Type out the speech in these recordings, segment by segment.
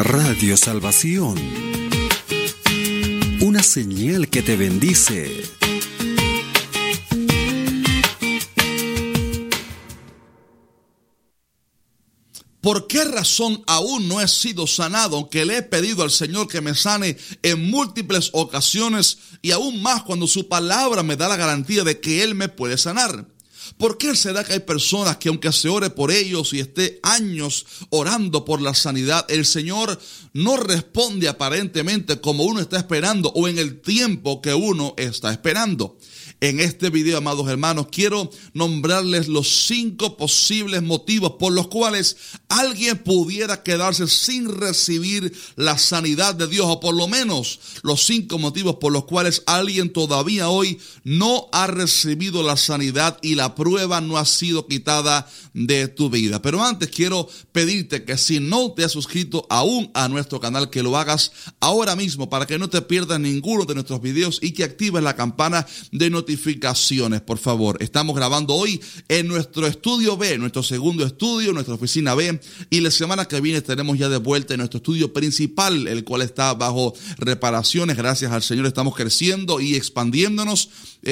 Radio Salvación, una señal que te bendice. ¿Por qué razón aún no he sido sanado, aunque le he pedido al Señor que me sane en múltiples ocasiones y aún más cuando su palabra me da la garantía de que Él me puede sanar? ¿Por qué será que hay personas que aunque se ore por ellos y esté años orando por la sanidad, el Señor no responde aparentemente como uno está esperando o en el tiempo que uno está esperando? En este video, amados hermanos, quiero nombrarles los 5 posibles motivos por los cuales alguien pudiera quedarse sin recibir la sanidad de Dios, o por lo menos los 5 motivos por los cuales alguien todavía hoy no ha recibido la sanidad y la prueba no ha sido quitada de tu vida. Pero antes quiero pedirte que si no te has suscrito aún a nuestro canal, que lo hagas ahora mismo para que no te pierdas ninguno de nuestros videos y que actives la campana de notificaciones, por favor. Estamos grabando hoy en nuestro estudio B, nuestro segundo estudio, nuestra oficina B, y la semana que viene estaremos ya de vuelta en nuestro estudio principal, el cual está bajo reparaciones. Gracias al Señor estamos creciendo y expandiéndonos,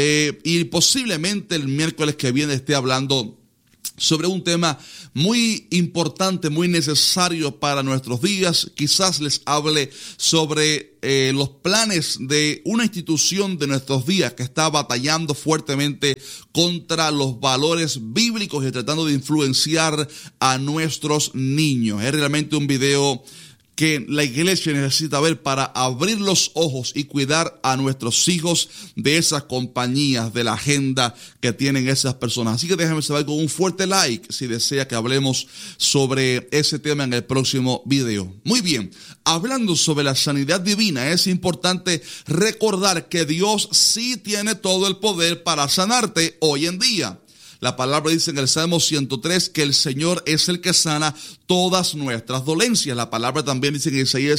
y posiblemente el miércoles que viene esté hablando sobre un tema muy importante, muy necesario para nuestros días. Quizás les hable sobre los planes de una institución de nuestros días que está batallando fuertemente contra los valores bíblicos y tratando de influenciar a nuestros niños. Es realmente un video que la iglesia necesita ver para abrir los ojos y cuidar a nuestros hijos de esas compañías, de la agenda que tienen esas personas. Así que déjame saber con un fuerte like si desea que hablemos sobre ese tema en el próximo video. Muy bien, hablando sobre la sanidad divina, es importante recordar que Dios sí tiene todo el poder para sanarte hoy en día. La palabra dice en el Salmo 103 que el Señor es el que sana todas nuestras dolencias. La palabra también dice en Isaías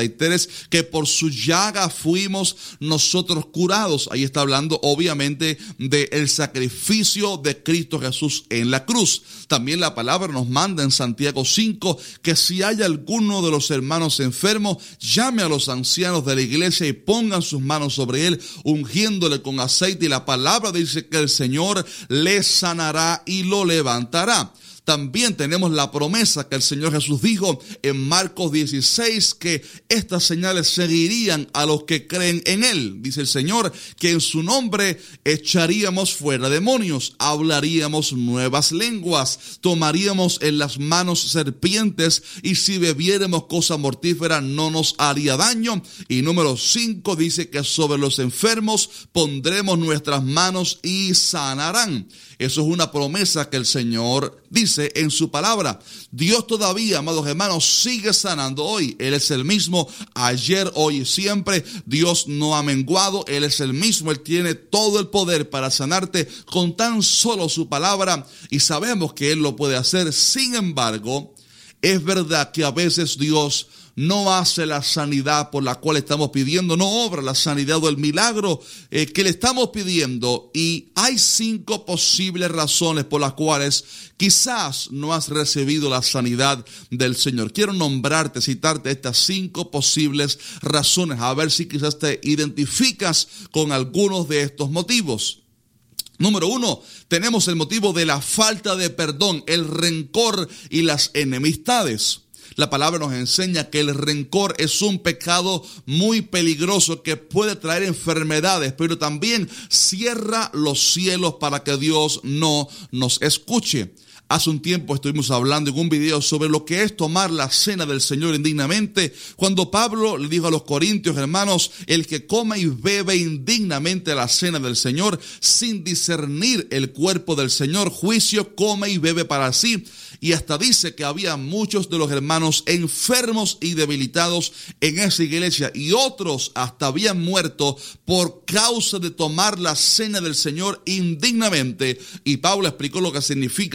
53 que por su llaga fuimos nosotros curados. Ahí está hablando obviamente del sacrificio de Cristo Jesús en la cruz. También la palabra nos manda en Santiago 5 que si hay alguno de los hermanos enfermos, llame a los ancianos de la iglesia y pongan sus manos sobre él, ungiéndole con aceite. Y la palabra dice que el Señor les sanará y lo levantará. También tenemos la promesa que el Señor Jesús dijo en Marcos 16 que estas señales seguirían a los que creen en Él. Dice el Señor que en su nombre echaríamos fuera demonios, hablaríamos nuevas lenguas, tomaríamos en las manos serpientes y si bebiéramos cosa mortífera no nos haría daño. Y número 5 dice que sobre los enfermos pondremos nuestras manos y sanarán. Eso es una promesa que el Señor dice en su palabra. Dios todavía, amados hermanos, sigue sanando hoy. Él es el mismo ayer, hoy y siempre. Dios no ha menguado. Él es el mismo. Él tiene todo el poder para sanarte con tan solo su palabra. Y sabemos que Él lo puede hacer. Sin embargo, es verdad que a veces Dios no hace la sanidad por la cual estamos pidiendo, no obra la sanidad o el milagro que le estamos pidiendo. Y hay 5 posibles razones por las cuales quizás no has recibido la sanidad del Señor. Quiero citarte estas 5 posibles razones, a ver si quizás te identificas con algunos de estos motivos. Número 1, tenemos el motivo de la falta de perdón, el rencor y las enemistades. La palabra nos enseña que el rencor es un pecado muy peligroso que puede traer enfermedades, pero también cierra los cielos para que Dios no nos escuche. Hace un tiempo estuvimos hablando en un video sobre lo que es tomar la cena del Señor indignamente, cuando Pablo le dijo a los corintios, hermanos, el que coma y bebe indignamente la cena del Señor, sin discernir el cuerpo del Señor, juicio come y bebe para sí. Y hasta dice que había muchos de los hermanos enfermos y debilitados en esa iglesia, y otros hasta habían muerto por causa de tomar la cena del Señor indignamente. Y Pablo explicó lo que significa eso,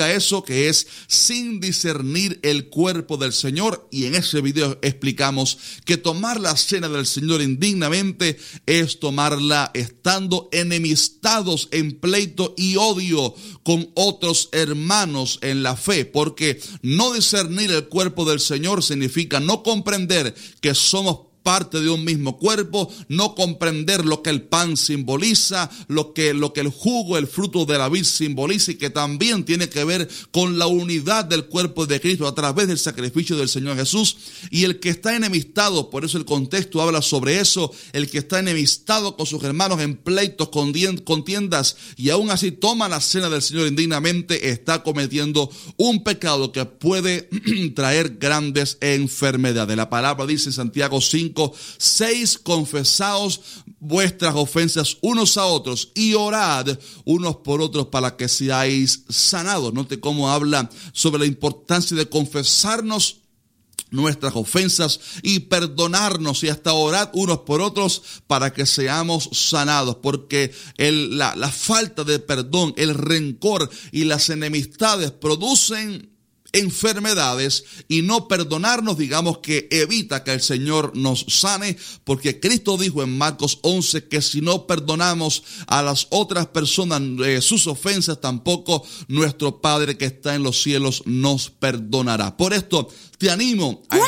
pecado que es sin discernir el cuerpo del Señor. Y en ese video explicamos que tomar la cena del Señor indignamente es tomarla estando enemistados en pleito y odio con otros hermanos en la fe, porque no discernir el cuerpo del Señor significa no comprender que somos parte de un mismo cuerpo, no comprender lo que el pan simboliza, lo que el jugo, el fruto de la vid simboliza, y que también tiene que ver con la unidad del cuerpo de Cristo a través del sacrificio del Señor Jesús. Y el que está enemistado, por eso el contexto habla sobre eso, el que está enemistado con sus hermanos en pleitos, contiendas, y aún así toma la cena del Señor indignamente, está cometiendo un pecado que puede traer grandes enfermedades. La palabra dice en Santiago 5:6, confesaos vuestras ofensas unos a otros y orad unos por otros para que seáis sanados. Note cómo habla sobre la importancia de confesarnos nuestras ofensas y perdonarnos, y hasta orar unos por otros para que seamos sanados, porque la falta de perdón, el rencor y las enemistades producen enfermedades, y no perdonarnos, digamos que evita que el Señor nos sane, porque Cristo dijo en Marcos 11 que si no perdonamos a las otras personas sus ofensas, tampoco nuestro Padre que está en los cielos nos perdonará. Por esto te animo a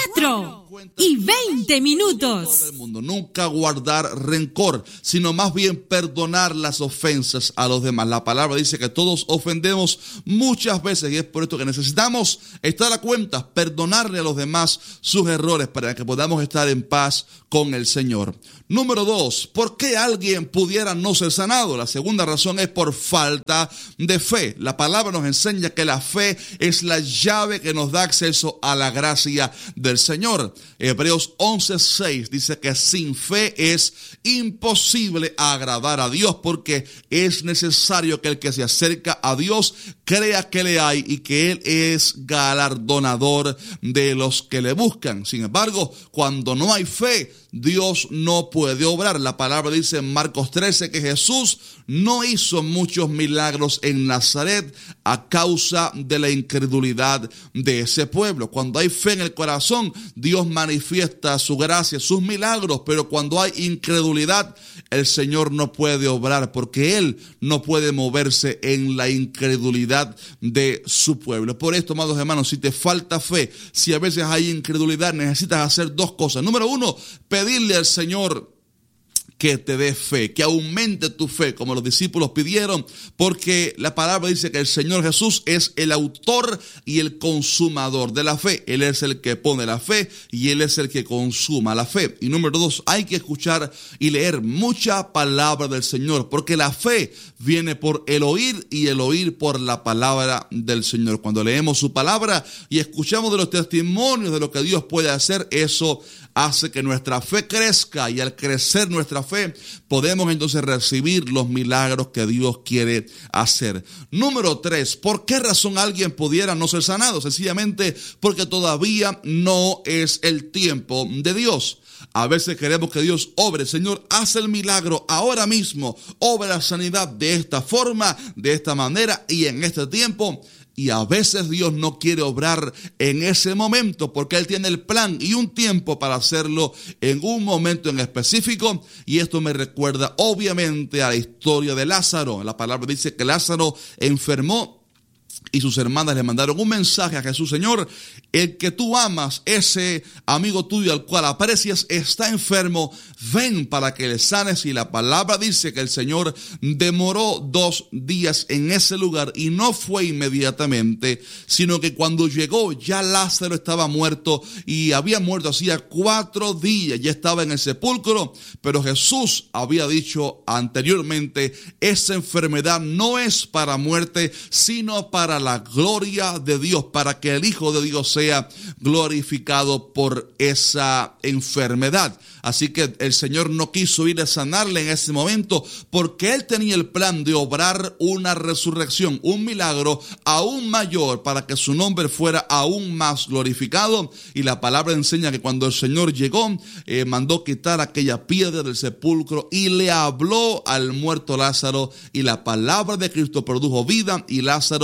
4:20 minutos. Todo el mundo, nunca guardar rencor, sino más bien perdonar las ofensas a los demás. La palabra dice que todos ofendemos muchas veces, y es por esto que necesitamos estar a cuenta, perdonarle a los demás sus errores para que podamos estar en paz con el Señor. Número 2, ¿por qué alguien pudiera no ser sanado? La segunda razón es por falta de fe. La palabra nos enseña que la fe es la llave que nos da acceso a la gracia del Señor. Hebreos 11:6 dice que sin fe es imposible agradar a Dios, porque es necesario que el que se acerca a Dios crea que le hay y que Él es galardonador de los que le buscan. Sin embargo, cuando no hay fe, Dios no puede obrar. La palabra dice en Marcos 13 que Jesús no hizo muchos milagros en Nazaret a causa de la incredulidad de ese pueblo. Cuando hay fe en el corazón, Dios manifiesta su gracia, sus milagros, pero cuando hay incredulidad, el Señor no puede obrar, porque Él no puede moverse en la incredulidad de su pueblo. Por esto, amados hermanos, si te falta fe, si a veces hay incredulidad, necesitas hacer dos cosas. Número 1, pedirle al Señor que te dé fe, que aumente tu fe, como los discípulos pidieron, porque la palabra dice que el Señor Jesús es el autor y el consumador de la fe. Él es el que pone la fe y Él es el que consuma la fe. Y número 2, hay que escuchar y leer mucha palabra del Señor, porque la fe viene por el oír y el oír por la palabra del Señor. Cuando leemos su palabra y escuchamos de los testimonios de lo que Dios puede hacer, eso hace que nuestra fe crezca, y al crecer nuestra fe podemos entonces recibir los milagros que Dios quiere hacer. Número 3, ¿por qué razón alguien pudiera no ser sanado? Sencillamente porque todavía no es el tiempo de Dios. A veces queremos que Dios obre. Señor, haz el milagro ahora mismo, obra la sanidad de esta forma, de esta manera y en este tiempo. Y a veces Dios no quiere obrar en ese momento, porque Él tiene el plan y un tiempo para hacerlo en un momento en específico. Y esto me recuerda obviamente a la historia de Lázaro. La palabra dice que Lázaro enfermó y sus hermanas le mandaron un mensaje a Jesús: Señor, el que tú amas, ese amigo tuyo al cual aprecias, está enfermo, ven para que le sanes. Y la palabra dice que el Señor demoró 2 días en ese lugar, y no fue inmediatamente, sino que cuando llegó ya Lázaro estaba muerto, y había muerto hacía 4 días, ya estaba en el sepulcro. Pero Jesús había dicho anteriormente: esa enfermedad no es para muerte, sino para la gloria de Dios, para que el Hijo de Dios sea glorificado por esa enfermedad. Así que el Señor no quiso ir a sanarle en ese momento, porque Él tenía el plan de obrar una resurrección, un milagro aún mayor, para que su nombre fuera aún más glorificado. Y la palabra enseña que cuando el Señor llegó, mandó quitar aquella piedra del sepulcro y le habló al muerto Lázaro, y la palabra de Cristo produjo vida, y Lázaro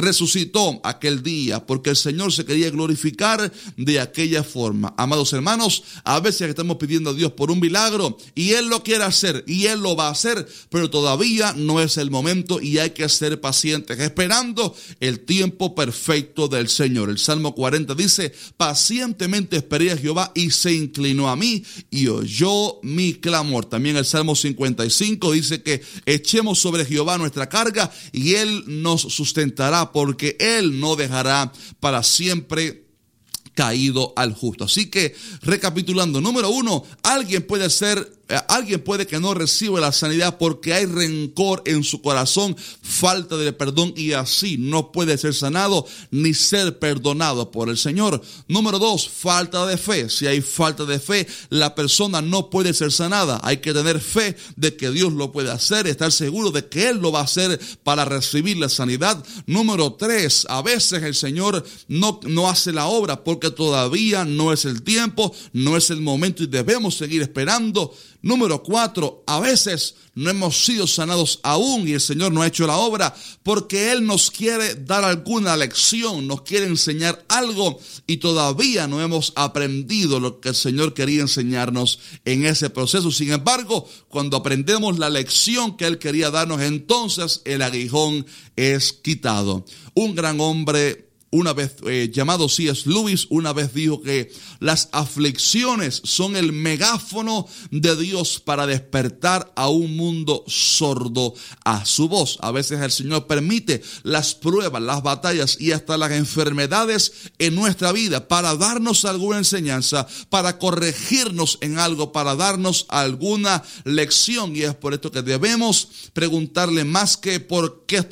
resucitó aquel día, porque el Señor se quería glorificar de aquella forma. Amados hermanos, a veces estamos pidiendo a Dios por un milagro y Él lo quiere hacer y Él lo va a hacer, pero todavía no es el momento y hay que ser pacientes, esperando el tiempo perfecto del Señor. El Salmo 40 dice: pacientemente esperé a Jehová y se inclinó a mí y oyó mi clamor. También el Salmo 55 dice que echemos sobre Jehová nuestra carga y Él nos sustentará, porque Él no dejará para siempre caído al justo. Así que, recapitulando, número 1, alguien puede que no reciba la sanidad porque hay rencor en su corazón, falta de perdón, y así no puede ser sanado ni ser perdonado por el Señor. Número 2, falta de fe. Si hay falta de fe, la persona no puede ser sanada. Hay que tener fe de que Dios lo puede hacer, estar seguro de que Él lo va a hacer para recibir la sanidad. Número 3, a veces el Señor no hace la obra porque todavía no es el tiempo, no es el momento y debemos seguir esperando. Número 4, a veces no hemos sido sanados aún y el Señor no ha hecho la obra porque Él nos quiere dar alguna lección, nos quiere enseñar algo y todavía no hemos aprendido lo que el Señor quería enseñarnos en ese proceso. Sin embargo, cuando aprendemos la lección que Él quería darnos, entonces el aguijón es quitado. Un gran hombre, una vez llamado C.S. Lewis, una vez dijo que las aflicciones son el megáfono de Dios para despertar a un mundo sordo a su voz. A veces el Señor permite las pruebas, las batallas y hasta las enfermedades en nuestra vida para darnos alguna enseñanza, para corregirnos en algo, para darnos alguna lección. Y es por esto que debemos preguntarle más que por qué estoy